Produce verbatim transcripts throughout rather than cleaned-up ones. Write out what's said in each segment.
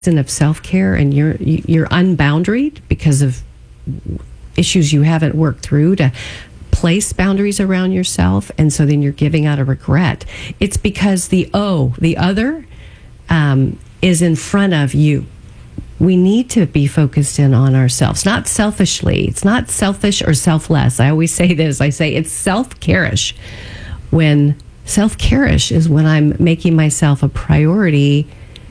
of self-care and you're you're unboundaried because of issues you haven't worked through to place boundaries around yourself, and so then you're giving out of regret. It's because the O, the other, um, is in front of you. We need to be focused in on ourselves, not selfishly. It's not selfish or selfless. I always say this. I say it's self-care-ish. When self-care-ish is when I'm making myself a priority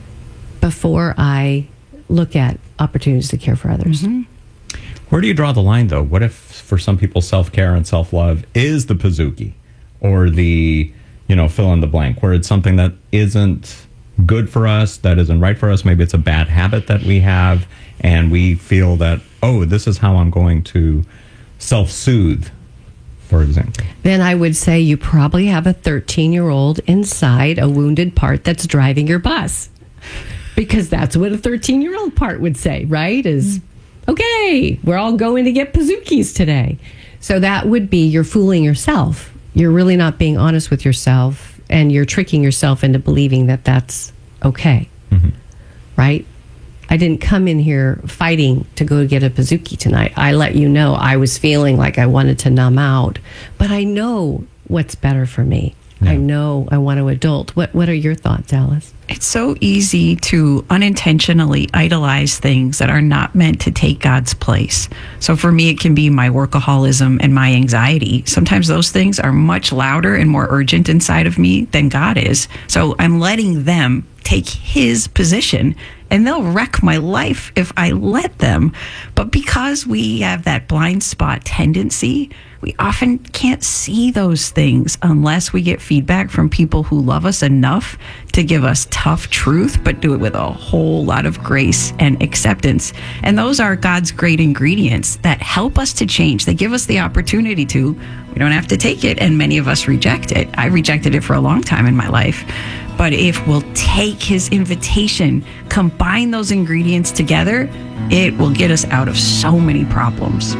before I look at opportunities to care for others. Mm-hmm. Where do you draw the line, though? What if, for some people, self-care and self-love is the Pizookie or the, you know, fill in the blank, where it's something that isn't good for us, that isn't right for us. Maybe it's a bad habit that we have, and we feel that, oh, this is how I'm going to self-soothe, for example. Then I would say you probably have a thirteen-year-old inside a wounded part that's driving your bus. Because that's what a thirteen-year-old part would say, right? Is, okay, we're all going to get Pizookies today. So that would be you're fooling yourself. You're really not being honest with yourself, and you're tricking yourself into believing that that's okay, mm-hmm. right? I didn't come in here fighting to go get a Pizookie tonight. I let you know I was feeling like I wanted to numb out, but I know what's better for me. Yeah. I know I want to adult. What What are your thoughts, Alice? It's so easy to unintentionally idolize things that are not meant to take God's place. So for me, it can be my workaholism and my anxiety. Sometimes those things are much louder and more urgent inside of me than God is. So I'm letting them take his position, and they'll wreck my life if I let them. But because we have that blind spot tendency, we often can't see those things unless we get feedback from people who love us enough to give us tough truth, but do it with a whole lot of grace and acceptance. And those are God's great ingredients that help us to change. They give us the opportunity to. We don't have to take it, and many of us reject it. I rejected it for a long time in my life. But if we'll take his invitation, combine those ingredients together, it will get us out of so many problems.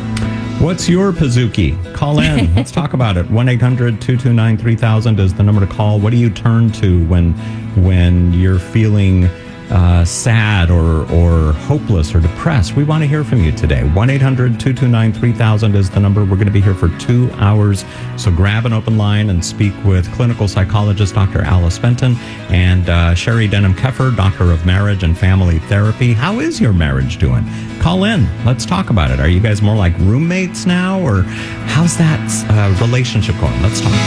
What's your Pizookie? Call in. Let's talk about it. one eight hundred two two nine three thousand is the number to call. What do you turn to when when you're feeling uh, sad or, or hopeless or depressed? We want to hear from you today. one eight hundred two two nine three thousand is the number. We're going to be here for two hours. So grab an open line and speak with clinical psychologist Doctor Alice Fenton and uh, Sherry Denham-Keffer, Doctor of Marriage and Family Therapy. How is your marriage doing? Call in. Let's talk about it. Are you guys more like roommates now, or how's that uh, relationship going? Let's talk.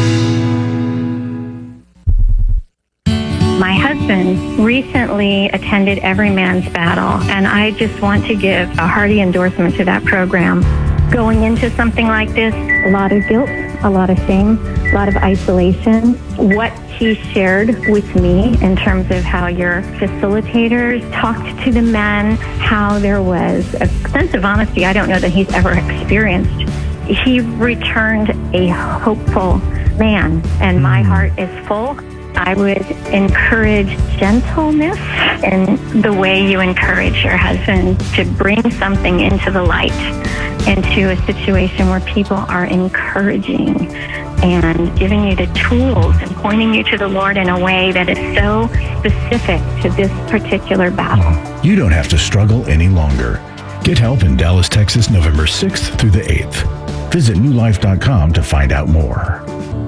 My husband recently attended Every Man's Battle, and I just want to give a hearty endorsement to that program. Going into something like this, a lot of guilt, a lot of shame, a lot of isolation. What he shared with me in terms of how your facilitators talked to the men, how there was a sense of honesty I don't know that he's ever experienced. He returned a hopeful man, and my heart is full. I would encourage gentleness in the way you encourage your husband to bring something into the light, into a situation where people are encouraging and giving you the tools and pointing you to the Lord in a way that is so specific to this particular battle. You don't have to struggle any longer. Get help in Dallas, Texas, November sixth through the eighth. Visit new life dot com to find out more.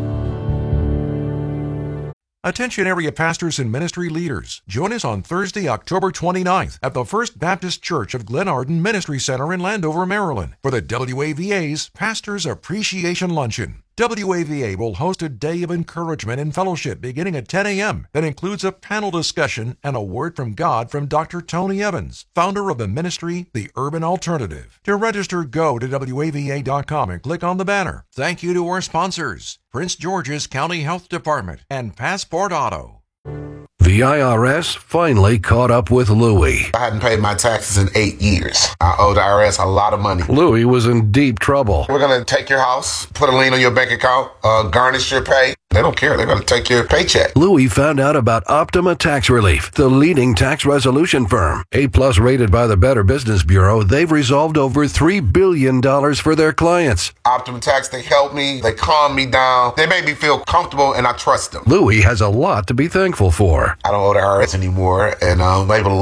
Attention area pastors and ministry leaders. Join us on Thursday, October twenty-ninth at the First Baptist Church of Glenarden Ministry Center in Landover, Maryland for the W A V A's Pastors Appreciation Luncheon. W A V A will host a day of encouragement and fellowship beginning at ten a.m. that includes a panel discussion and a word from God from Doctor Tony Evans, founder of the ministry, The Urban Alternative. To register, go to W A V A dot com and click on the banner. Thank you to our sponsors, Prince George's County Health Department and Passport Auto. The I R S finally caught up with Louie. I hadn't paid my taxes in eight years. I owe the I R S a lot of money. Louie was in deep trouble. We're going to take your house, put a lien on your bank account, uh, garnish your pay, They don't care. They're going to take your paycheck. Louis found out about Optima Tax Relief, the leading tax resolution firm. A-plus rated by the Better Business Bureau, they've resolved over three billion dollars for their clients. Optima Tax, they help me. They calm me down. They make me feel comfortable, and I trust them. Louis has a lot to be thankful for. I don't owe the I R S anymore, and I'm able to